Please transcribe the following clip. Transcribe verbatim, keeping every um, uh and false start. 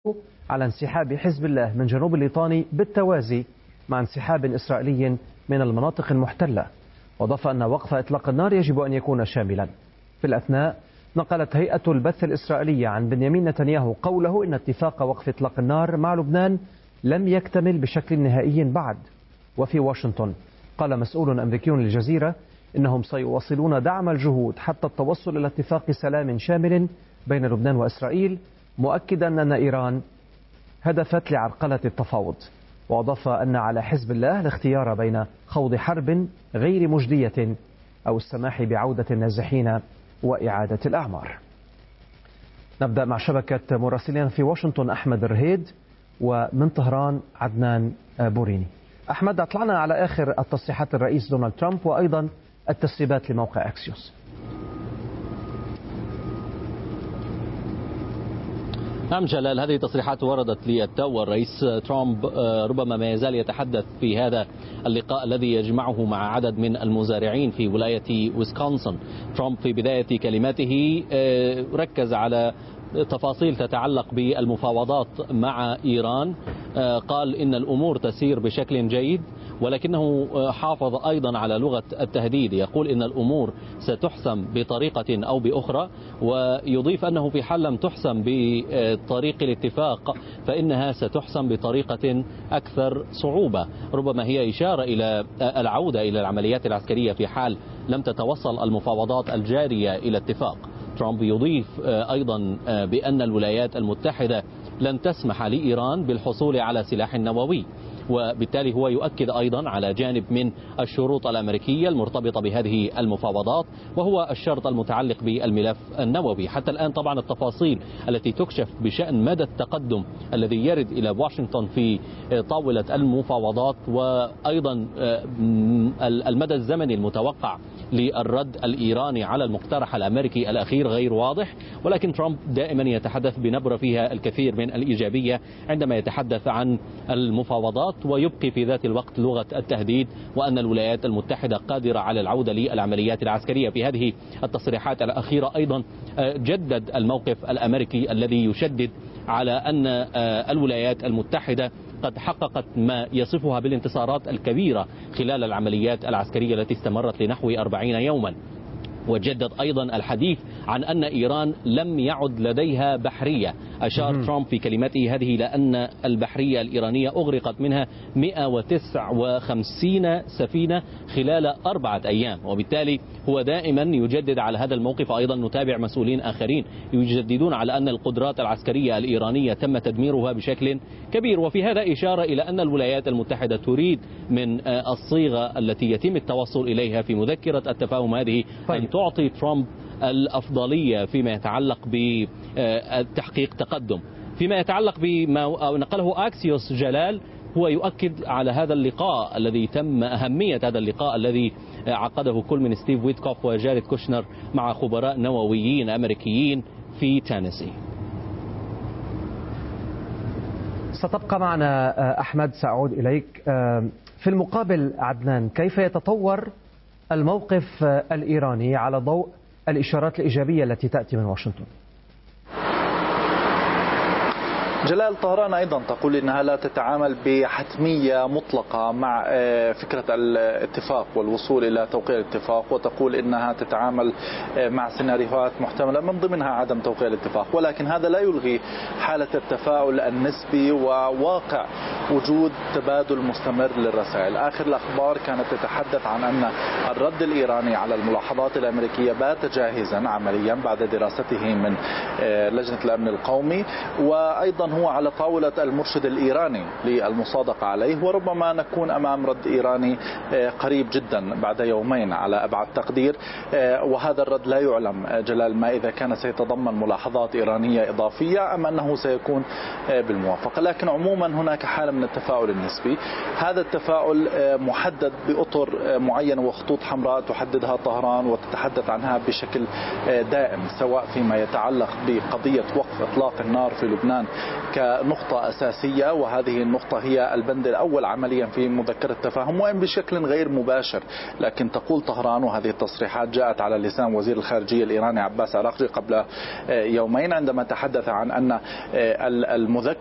على انسحاب حزب الله من جنوب الليطاني بالتوازي مع انسحاب إسرائيلي من المناطق المحتلة. وأضاف أن وقف إطلاق النار يجب أن يكون شاملا. في الأثناء نقلت هيئة البث الإسرائيلية عن بنيامين نتنياهو قوله إن اتفاق وقف إطلاق النار مع لبنان لم يكتمل بشكل نهائي بعد. وفي واشنطن قال مسؤول أمريكي للجزيرة إنهم سيواصلون دعم الجهود حتى التوصل إلى اتفاق سلام شامل بين لبنان وإسرائيل، مؤكدا أن إيران هدفت لعرقلة التفاوض. وأضاف أن على حزب الله الاختيار بين خوض حرب غير مجدية أو السماح بعودة النازحين وإعادة الأعمار. نبدأ مع شبكة مراسلين في واشنطن أحمد الرهيد، ومن طهران عدنان بوريني. أحمد، أطلعنا على آخر التصريحات الرئيس دونالد ترامب وأيضا التسريبات لموقع أكسيوس. نعم جلال، هذه التصريحات وردت للتو، والرئيس ترامب ربما ما يزال يتحدث في هذا اللقاء الذي يجمعه مع عدد من المزارعين في ولاية ويسكونسن. ترامب في بداية كلماته ركز على تفاصيل تتعلق بالمفاوضات مع إيران. قال إن الأمور تسير بشكل جيد، ولكنه حافظ أيضا على لغة التهديد. يقول إن الأمور ستحسم بطريقة أو بأخرى، ويضيف أنه في حال لم تحسم بطريق الاتفاق فإنها ستحسم بطريقة أكثر صعوبة. ربما هي إشارة إلى العودة إلى العمليات العسكرية في حال لم تتوصل المفاوضات الجارية إلى اتفاق. ترامب يضيف أيضا بأن الولايات المتحدة لن تسمح لإيران بالحصول على سلاح نووي، وبالتالي هو يؤكد أيضا على جانب من الشروط الأمريكية المرتبطة بهذه المفاوضات، وهو الشرط المتعلق بالملف النووي. حتى الآن طبعا التفاصيل التي تكشف بشأن مدى التقدم الذي يرد إلى واشنطن في طاولة المفاوضات، وأيضا المدى الزمني المتوقع للرد الإيراني على المقترح الأمريكي الأخير غير واضح. ولكن ترامب دائما يتحدث بنبرة فيها الكثير من الإيجابية عندما يتحدث عن المفاوضات، ويبقي في ذات الوقت لغة التهديد، وأن الولايات المتحدة قادرة على العودة للعمليات العسكرية. في هذه التصريحات الأخيرة أيضا جدد الموقف الأمريكي الذي يشدد على أن الولايات المتحدة قد حققت ما يصفها بالانتصارات الكبيرة خلال العمليات العسكرية التي استمرت لنحو أربعين يوما. وجدد أيضا الحديث عن أن إيران لم يعد لديها بحرية. أشار ترامب في كلمته هذه إلى أن البحرية الإيرانية أغرقت منها مئة وتسعة وخمسين سفينة خلال أربعة أيام، وبالتالي هو دائما يجدد على هذا الموقف. أيضا نتابع مسؤولين آخرين يجددون على أن القدرات العسكرية الإيرانية تم تدميرها بشكل كبير. وفي هذا إشارة إلى أن الولايات المتحدة تريد من الصيغة التي يتم التوصل إليها في مذكرة التفاهم هذه أن تعطي ترامب الأفضلية فيما يتعلق بتحقيق تقدم. فيما يتعلق بما نقله أكسيوس جلال، هو يؤكد على هذا اللقاء الذي تم، أهمية هذا اللقاء الذي عقده كل من ستيف ويتكوف وجاريد كوشنر مع خبراء نوويين أمريكيين في تينيسي. ستبقى معنا أحمد، سأعود إليك. في المقابل عدنان، كيف يتطور الموقف الإيراني على ضوء الإشارات الإيجابية التي تأتي من واشنطن؟ جلال، طهران أيضا تقول إنها لا تتعامل بحتمية مطلقة مع فكرة الاتفاق والوصول إلى توقيع الاتفاق، وتقول إنها تتعامل مع سيناريوهات محتملة من ضمنها عدم توقيع الاتفاق. ولكن هذا لا يلغي حالة التفاؤل النسبي وواقع وجود تبادل مستمر للرسائل. آخر الأخبار كانت تتحدث عن أن الرد الإيراني على الملاحظات الأمريكية بات جاهزا عمليا بعد دراسته من لجنة الأمن القومي، وأيضا هو على طاولة المرشد الإيراني للمصادقة عليه. وربما نكون أمام رد إيراني قريب جدا بعد يومين على أبعد تقدير، وهذا الرد لا يعلم جلال ما إذا كان سيتضمن ملاحظات إيرانية إضافية أم أنه سيكون بالموافقة. لكن عموما هناك حالة من من التفاعل النسبي. هذا التفاعل محدد بأطر معينة وخطوط حمراء تحددها طهران وتتحدث عنها بشكل دائم، سواء فيما يتعلق بقضية وقف إطلاق النار في لبنان كنقطة أساسية، وهذه النقطة هي البند الأول عمليا في مذكرة التفاهم، وإن بشكل غير مباشر، لكن تقول طهران، وهذه التصريحات جاءت على لسان وزير الخارجية الإيراني عباس عراقجي قبل يومين عندما تحدث عن أن المذكرة